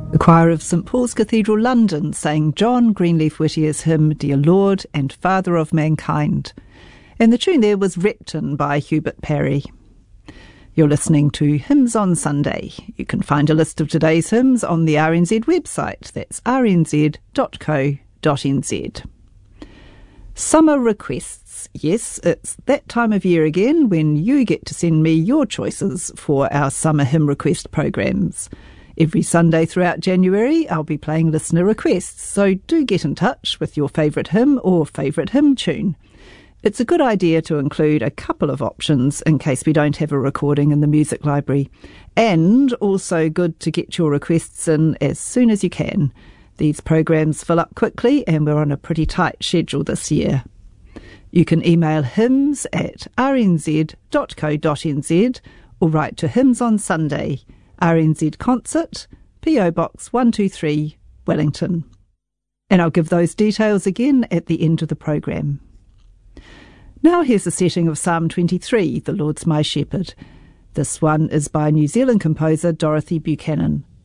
The choir of St Paul's Cathedral, London, sang John Greenleaf Whittier's hymn, Dear Lord and Father of Mankind. And the tune there was Repton by Hubert Parry. You're listening to Hymns on Sunday. You can find a list of today's hymns on the RNZ website. That's rnz.co.nz. Summer requests. Yes, it's that time of year again when you get to send me your choices for our summer hymn request programs. Every Sunday throughout January, I'll be playing listener requests, so do get in touch with your favourite hymn or favourite hymn tune. It's a good idea to include a couple of options in case we don't have a recording in the music library, and also good to get your requests in as soon as you can. These programs fill up quickly and we're on a pretty tight schedule this year. You can email hymns@rnz.co.nz or write to Hymns on Sunday, RNZ Concert, P.O. Box 123, Wellington. And I'll give those details again at the end of the programme. Now here's a setting of Psalm 23, The Lord's My Shepherd. This one is by New Zealand composer Dorothy Buchanan.